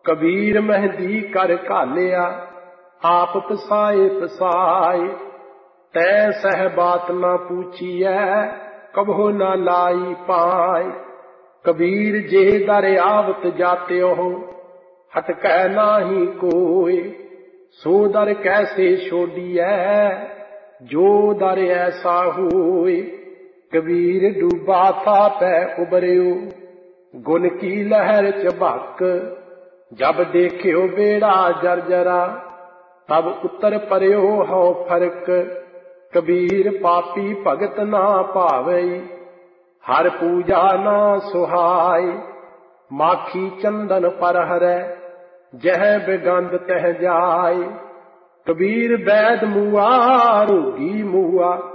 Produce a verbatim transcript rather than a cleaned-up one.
कबीर मेहंदी कर घालिया आप पसाए पसाए। तै सह बात ना पूछिए कबो ना लाई पाए। कबीर जे दर आवत जाते हो हटकै नाही कोय। सो दर कैसे छोड़िए जो दर ऐसा होए। कबीर डूबा था पै उबरियो गुन की लहर चबक। जब देखियो बेड़ा जर्जरा तब उतर परियो हो फर्क। कबीर पापी भगत ना भावई हर पूजा ना सुहाय। माखी चंदन पर हरै जह बेगंध तह जाय। कबीर बैद मुआ रोगी मुआ